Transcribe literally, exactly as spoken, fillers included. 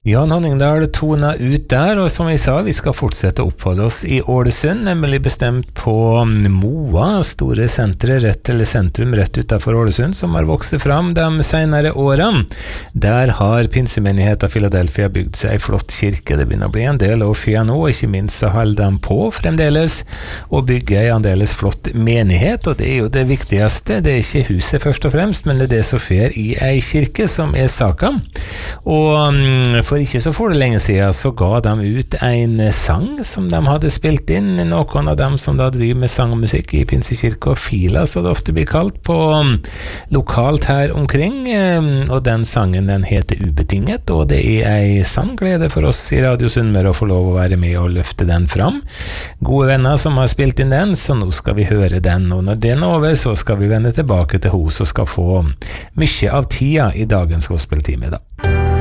Jan Honningdal tona ut der, og som vi sa, vi skal fortsette å oppholde oss i Ålesund, nemlig bestemt på Moa, store sentre, rett eller sentrum rett utenfor Ålesund, som har vokst fram de senere årene. Der har pinsemenighet av Philadelphia bygd seg en flott kirke. Det begynner å bli en del år for nå, og ikke minst så holder de på fremdeles å bygge en andeles flott menighet, og det er jo det viktigste. Det er ikke huset først og fremst, men det er det som fer i ei kirke som er saken. Og for ikke så for det lenge siden så ga de ut en sang som de hadde spilt inn, noen av dem som da driver med sang og musikk i Pinsekirke og Fila, så det ofte blir kalt på lokalt her omkring, og den sangen den heter Ubetinget, og det er ei sann glede for oss i Radio Sunnmøre å få lov å være med og løfte den fram. Gode venner som har spilt inn den, så nå skal vi høre den, og når den er over så skal vi vende tilbake til hos og skal få mye av tida i dagens gospeltime da.